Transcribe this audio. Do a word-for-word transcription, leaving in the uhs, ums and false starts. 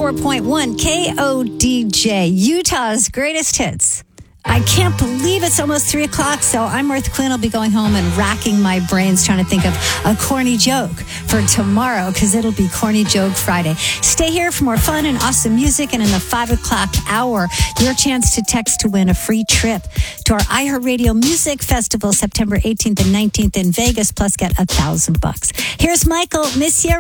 four point one K O D J, Utah's greatest hits. I can't believe it's almost three o'clock, so I'm Martha Quinn. I'll be going home and racking my brains trying to think of a corny joke for tomorrow, because it'll be Corny Joke Friday. Stay here for more fun and awesome music, and in the five o'clock hour, your chance to text to win a free trip to our iHeartRadio Music Festival, September eighteenth and nineteenth in Vegas, plus get a thousand bucks. Here's Michael, Miss Ya